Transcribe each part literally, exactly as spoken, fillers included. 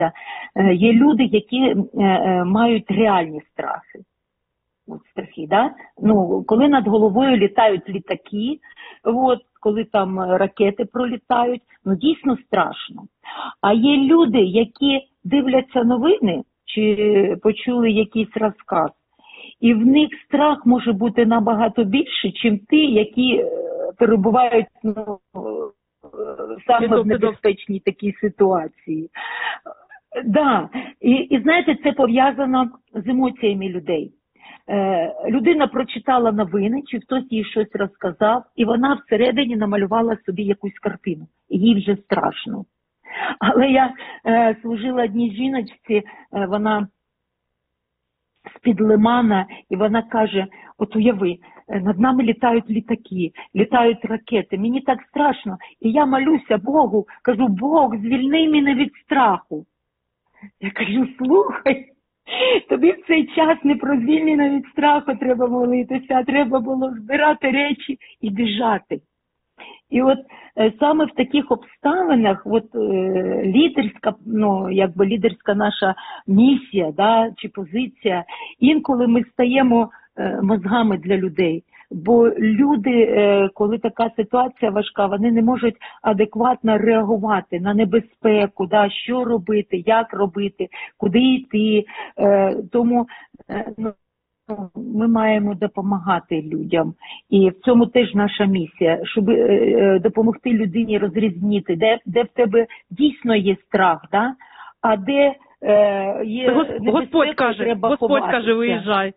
Е, є люди, які е, е, мають реальні страхи. От страхи, да? Ну, коли над головою літають літаки, от, коли там ракети пролітають, ну дійсно страшно. А є люди, які дивляться новини чи почули якийсь розказ, і в них страх може бути набагато більше, чим ті, які перебувають ну, саме в небезпечній такій ситуації. Да. І, і знаєте, це пов'язано з емоціями людей. Е, людина прочитала новини, чи хтось їй щось розказав, і вона всередині намалювала собі якусь картину. І їй вже страшно. Але я е, служила одній жіночці, е, вона з-під Лимана, і вона каже, от уяви, над нами літають літаки, літають ракети, мені так страшно. І я молюся Богу, кажу, Бог, звільни мене від страху. Я кажу, слухай, тобі в цей час не про звільнення від страху треба молитися, а треба було збирати речі і біжати. І от е, саме в таких обставинах от, е, лідерська, ну, якби лідерська наша місія, да, чи позиція, інколи ми стаємо е, мозгами для людей. Бо люди, е, коли така ситуація важка, вони не можуть адекватно реагувати на небезпеку, да, що робити, як робити, куди йти. Е, тому е, ну, ми маємо допомагати людям. І в цьому теж наша місія, щоб е, допомогти людині розрізнити, де, де в тебе дійсно є страх, да? А де е, є небезпека, Господь каже, треба Господь ховатися. каже, виїжджай.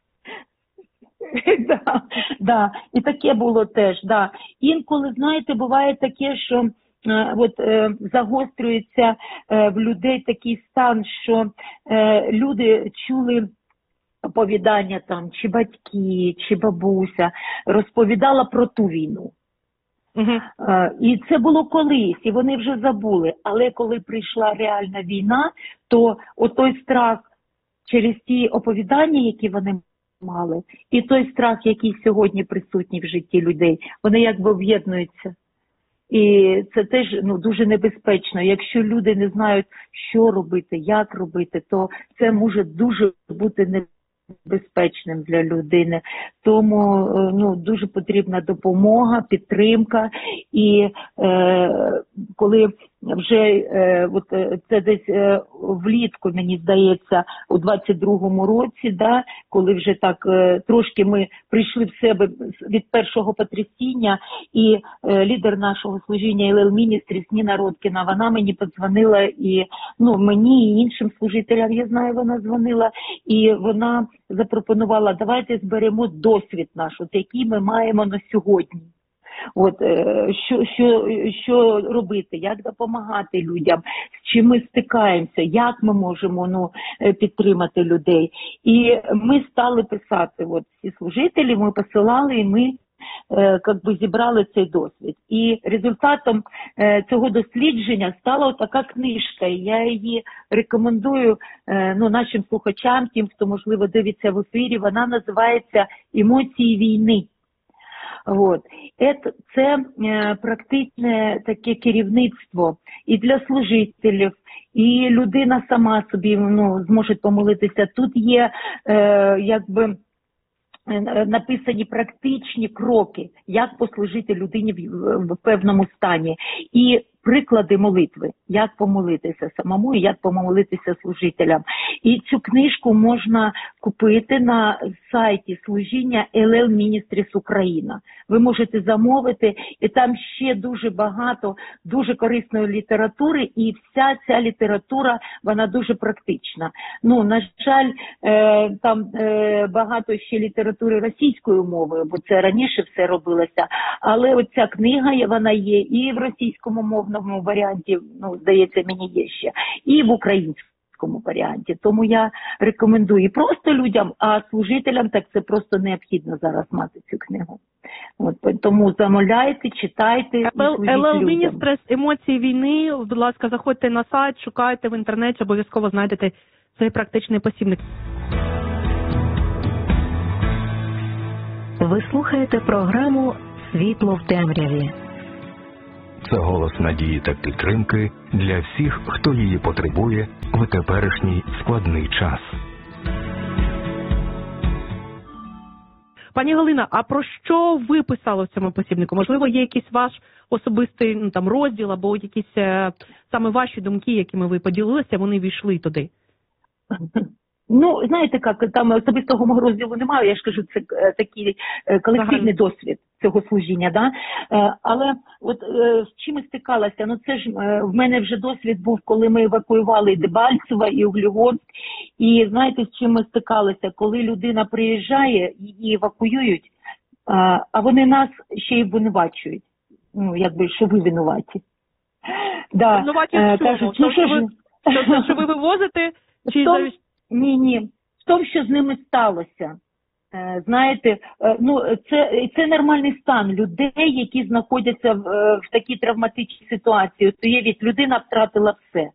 Да, да. І таке було теж. Да. Інколи, знаєте, буває таке, що е, от, е, загострюється е, в людей такий стан, що е, люди чули оповідання там, чи батьки, чи бабуся розповідала про ту війну. Угу. Е, і це було колись, і вони вже забули. Але коли прийшла реальна війна, то отой страх через ті оповідання, які вони мали, і той страх, який сьогодні присутній в житті людей, вони якби об'єднуються. І це теж ну, дуже небезпечно. Якщо люди не знають, що робити, як робити, то це може дуже бути небезпечним для людини. Тому ну, дуже потрібна допомога, підтримка. І е, коли вже е, от, це десь е, влітку, мені здається, у двадцять другому році, да, коли вже так е, трошки ми прийшли в себе від першого потрясіння, і е, лідер нашого служіння ел ел Ministries Ніна Родкіна, вона мені подзвонила, і ну, мені і іншим служителям, я знаю, вона дзвонила, і вона запропонувала, давайте зберемо досвід наш, от який ми маємо на сьогодні. От, що, що, що робити, як допомагати людям, з чим ми стикаємося, як ми можемо ну, підтримати людей. І ми стали писати, от, всі служителі, ми посилали, і ми е, как би, зібрали цей досвід. І результатом е, цього дослідження стала така книжка, і я її рекомендую е, ну, нашим слухачам, тим, хто, можливо, дивиться в ефірі, вона називається «Емоції війни». От. Це е, практичне таке керівництво і для служителів, і людина сама собі ну, зможе помолитися. Тут є е, якби написані практичні кроки, як послужити людині в, в певному стані. І приклади молитви, як помолитися самому і як помолитися служителям. І цю книжку можна купити на сайті служіння ел ел Ministries Україна. Ви можете замовити, і там ще дуже багато дуже корисної літератури, і вся ця література, вона дуже практична. Ну, на жаль, е, там е, багато ще літератури російською мовою, бо це раніше все робилося, але оця книга, вона є і в російському мовному варіанті, ну, здається, мені є ще, і в українському варіанті. Тому я рекомендую просто людям, а служителям так це просто необхідно зараз мати цю книгу. От, тому замовляйте, читайте і служіть людям. ел ел Ministries «Емоції війни», будь ласка, заходьте на сайт, шукайте в інтернеті, обов'язково знайдете цей практичний посібник. Ви слухаєте програму «Світло в темряві». Це голос надії та підтримки для всіх, хто її потребує в теперішній складний час. Пані Галина, а про що ви писали в цьому посібнику? Можливо, є якийсь ваш особистий ну, там, розділ або якісь е, саме ваші думки, якими ви поділилися, вони війшли туди? Ну, знаєте, як, там особистого мого розділу немає, я ж кажу, це е, такий е, колективний ага. досвід цього служіння, да? Е, але от е, з чим я стикалася, ну це ж е, в мене вже досвід був, коли ми евакуювали і Дебальцево, і Углегорськ, і знаєте, з чим ми стикалися, коли людина приїжджає, її евакуюють, а, а вони нас ще й обвинувачують, ну, якби, що ви винуваті. Да. Винуваті в чому? Кажуть, ну, що, ви, що, що ви вивозите? Чи... Том, ні, ні. В тому, що з ними сталося. Е, знаєте, е, ну, це, це нормальний стан людей, які знаходяться в, в такій травматичній ситуації. От уявіть, людина втратила все.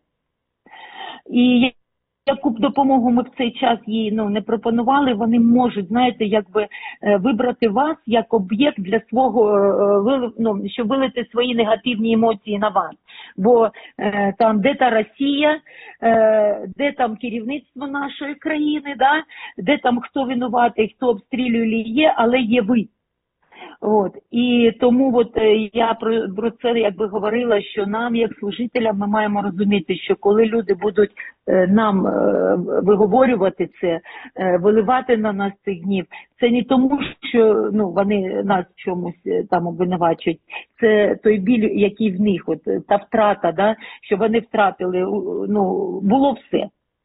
І яку б допомогу ми в цей час їй ну, не пропонували, вони можуть, знаєте, якби вибрати вас як об'єкт для свого, ну, щоб вилити свої негативні емоції на вас. Бо е, там де та Росія, е, де там керівництво нашої країни, да? Де там хто винуватий, хто обстрілює, є, але є ви. От. І тому от я про, про це якби говорила, що нам, як служителям, ми маємо розуміти, що коли люди будуть е, нам е, виговорювати це, е, виливати на нас цей гнів, це не тому, що ну, вони нас в чомусь там обвинувачують, це той біль, який в них, от, та втрата, да, що вони втратили, ну, було все.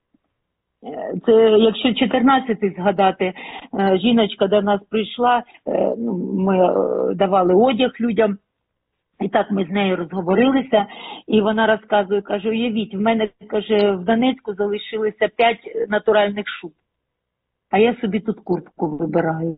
Це, якщо чотирнадцятий згадати, жіночка до нас прийшла, ми давали одяг людям, і так ми з нею розговорилися, і вона розказує, каже, уявіть, в мене, каже, в Донецьку залишилося п'ять натуральних шуб, а я собі тут куртку вибираю.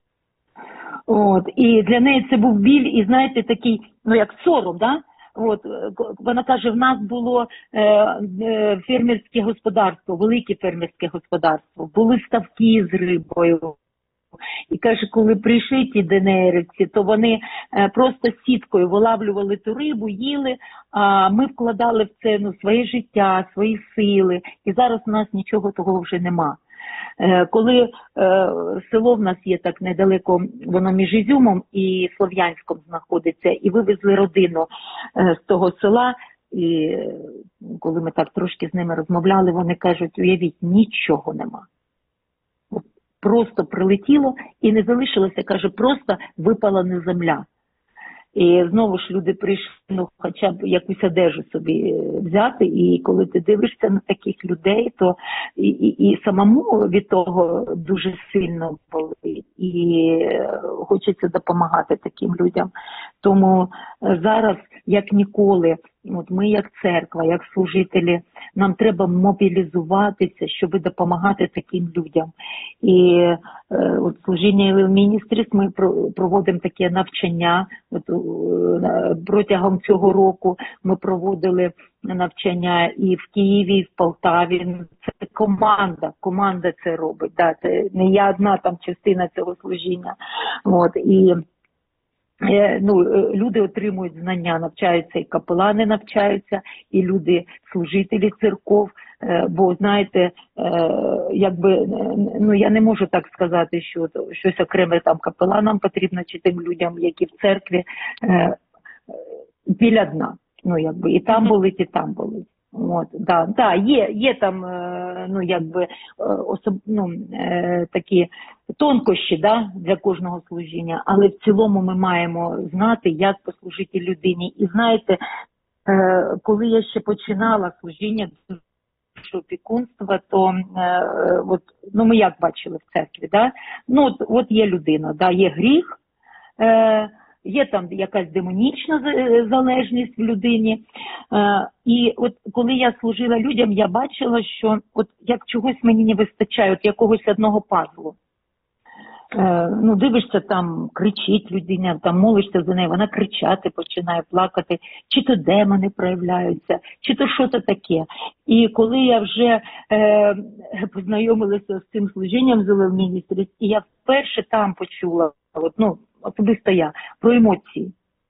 От, і для неї це був біль, і знаєте, такий, ну як сором, да? От, вона каже, в нас було е, е, фермерське господарство, велике фермерське господарство, були ставки з рибою. І каже, коли прийшли ті ДНРівці, то вони е, просто сіткою вилавлювали ту рибу, їли, а ми вкладали в це ну, своє життя, свої сили. І зараз у нас нічого того вже нема. Е, коли е, село в нас є так недалеко, воно між Ізюмом і Слов'янськом знаходиться, і вивезли родину е, з того села, і е, коли ми так трошки з ними розмовляли, вони кажуть, уявіть, нічого нема. Просто прилетіло і не залишилося, каже, просто випалена земля. І знову ж люди прийшли, ну, хоча б якусь одежу собі взяти, і коли ти дивишся на таких людей, то і, і, і самому від того дуже сильно болить, і хочеться допомагати таким людям. Тому зараз, як ніколи, от ми як церква, як служителі, нам треба мобілізуватися, щоб допомагати таким людям. І е, от служіння Елеон Міністріс ми проводимо таке навчання. От, е, протягом цього року ми проводили навчання і в Києві, і в Полтаві. Це команда, команда це робить. Да, це не я одна там частина цього служіння. От, і Ну, люди отримують знання, навчаються, і капелани навчаються, і люди, служителі церков, бо, знаєте, якби, ну, я не можу так сказати, що щось окреме там капеланам потрібно, чи тим людям, які в церкві, біля дна, ну, якби, і там болить, і там болить. От, да, да, є, є там, ну, якби, особ, ну, такі тонкощі, да, для кожного служіння, але в цілому ми маємо знати, як послужити людині. І знаєте, коли я ще починала служіння опікунства, то от, ну, ми як бачили в церкві, да? Ну, от, от є людина, да, є гріх, є там якась демонічна залежність в людині. Е, і от коли я служила людям, я бачила, що от як чогось мені не вистачає, от якогось одного пазлу. Е, ну, дивишся, там кричить людина, там молишся за нею, вона кричати починає, плакати, чи то демони проявляються, чи то що то таке. І коли я вже е, познайомилася з цим служінням з Елеон Міністріс, і я вперше там почула, от, ну, особисто я, про емоції.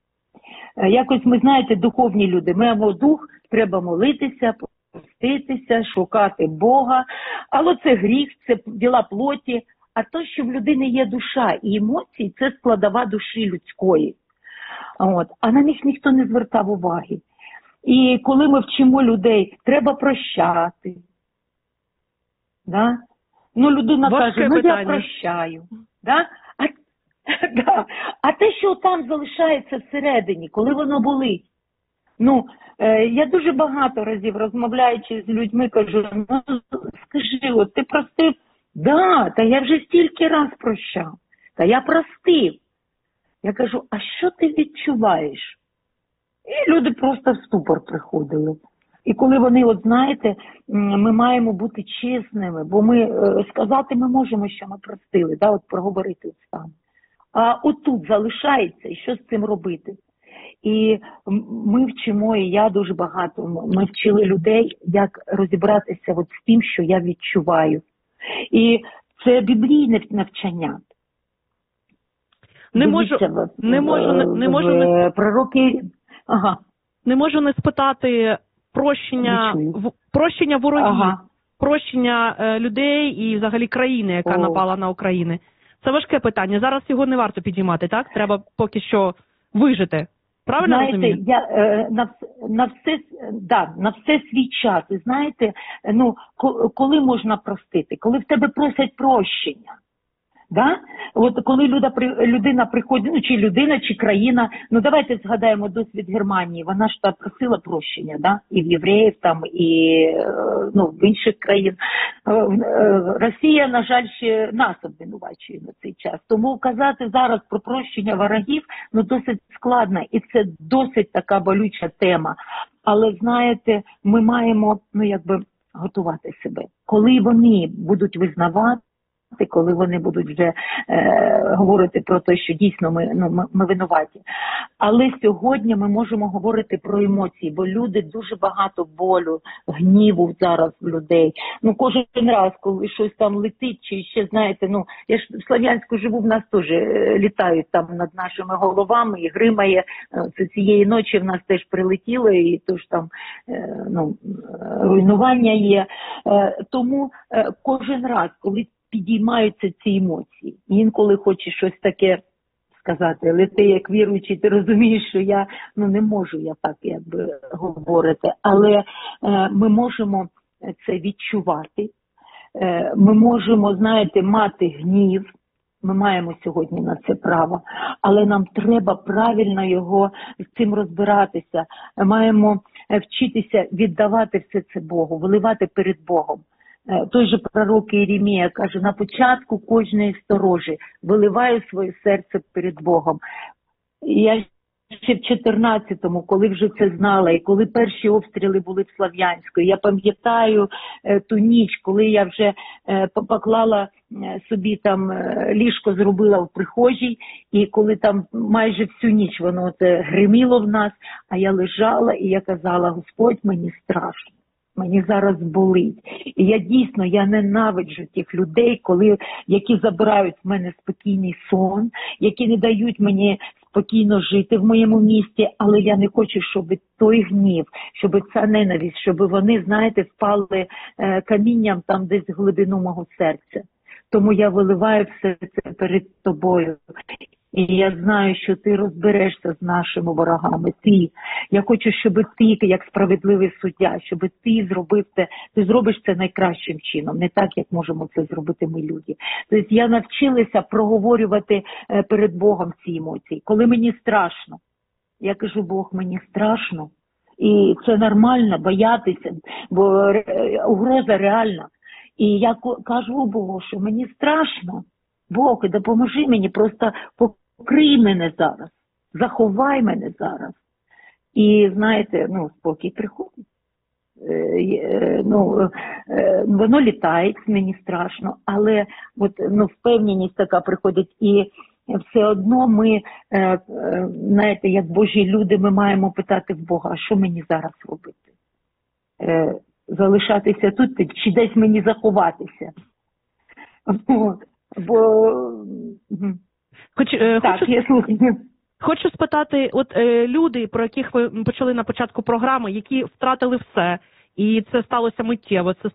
Е, Якось ми, знаєте, духовні люди. Ми маємо дух, треба молитися, поститися, шукати Бога. Але це гріх, це діла плоті. А то, що в людини є душа і емоції, це складова душі людської. От. А на них ніхто не звертав уваги. І коли ми вчимо людей, треба прощати. Да? Ну, людина Важке каже, ну питання. я прощаю. Да? А, да. А те, що там залишається всередині, коли воно болить. Ну, е, я дуже багато разів, розмовляючи з людьми, кажу, ну, скажи, от ти простив? Да, та я вже стільки раз прощав. Та я простив. Я кажу, а що ти відчуваєш? І люди просто в ступор приходили. І коли вони, от знаєте, ми маємо бути чесними, бо ми е, сказати ми можемо, що ми простили, да, от проговорити саме. А отут залишається, і що з цим робити? І ми вчимо, і я дуже багато, ми вчили людей, як розібратися от з тим, що я відчуваю. І це біблійне навчання. Не можу, Дивіться, не можу, не, не можу не, пророки, ага. не можу не спитати прощення, в, прощення ворогів, Ага. прощення е, людей і взагалі країни, яка О. напала на Україну. Це важке питання. Зараз його не варто підіймати, так? Треба поки що вижити. Правильно знаєте, розумію? я е, на, на все, да, на все свій час. І знаєте, ну, коли можна простити? Коли в тебе просять прощення. Да? От коли люда, людина приходить, ну чи людина, чи країна, ну давайте згадаємо досвід Германії, вона ж та просила прощення, да? І в євреїв там, і ну, в інших країн. Росія, на жаль, ще нас обвинувачує на цей час. Тому казати зараз про прощення ворогів, ну досить складно, і це досить така болюча тема. Але знаєте, ми маємо, ну якби, готувати себе. Коли вони будуть визнавати, коли вони будуть вже е, говорити про те, що дійсно ми, ну, ми, ми винуваті. Але сьогодні ми можемо говорити про емоції, бо люди дуже багато болю, гніву зараз в людей. Ну, кожен раз, коли щось там летить, чи ще, знаєте, ну, я ж в Слов'янську живу, в нас теж літають там над нашими головами і гримає. Це цієї ночі в нас теж прилетіло, і тож там, е, ну, руйнування є. Е, тому е, кожен раз, коли підіймаються ці емоції. Інколи хочеш щось таке сказати, але ти як віруючий, ти розумієш, що я ну не можу я так якби говорити, але е, ми можемо це відчувати, е, ми можемо, знаєте, мати гнів, ми маємо сьогодні на це право, але нам треба правильно його з цим розбиратися, маємо вчитися віддавати все це Богу, виливати перед Богом. Той же пророк Єремія каже, на початку кожної сторожі виливаю своє серце перед Богом. І я ще в чотирнадцятому, коли вже це знала, і коли перші обстріли були в Слов'янську, я пам'ятаю е, ту ніч, коли я вже е, поклала е, собі там е, ліжко зробила в прихожій, і коли там майже всю ніч воно це гриміло в нас, а я лежала і я казала, Господь, мені страшно. Мені зараз болить. І я дійсно, я ненавиджу тих людей, коли, які забирають в мене спокійний сон, які не дають мені спокійно жити в моєму місті, але я не хочу, щоб той гнів, щоб ця ненависть, щоб вони, знаєте, впали е, камінням там десь в глибину мого серця. Тому я виливаю все це перед тобою. І я знаю, що ти розберешся з нашими ворогами. Ти. Я хочу, щоб ти, як справедливий суддя, щоб ти зробив це, ти зробиш це найкращим чином, не так, як можемо це зробити ми люди. Тобто я навчилася проговорювати перед Богом ці емоції. Коли мені страшно, я кажу, Бог, мені страшно. І це нормально, боятися, бо угроза реальна. І я кажу Богу, що мені страшно. Бог, допоможи мені, просто покрий мене зараз, заховай мене зараз. І, знаєте, ну, спокій приходить. Е, ну, е, воно літає, мені страшно, але от, ну, впевненість така приходить. І все одно ми, е, е, знаєте, як Божі люди, ми маємо питати в Бога, а що мені зараз робити? Е, залишатися тут, чи десь мені заховатися? От. Бо... Хоч, е, так, хочу, я слухаю. Хочу спитати, от е, люди, про яких ви почали на початку програми, які втратили все, і це сталося миттєво, це